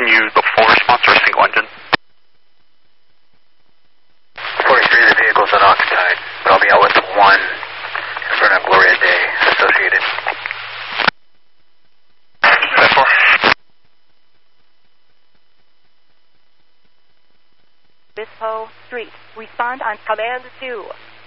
you the full response or a single engine? 43, the vehicle's unoccupied, but I'll be out with one in front of Gloria Day Associated. 10-4. Bispo Street. Respond on command 2.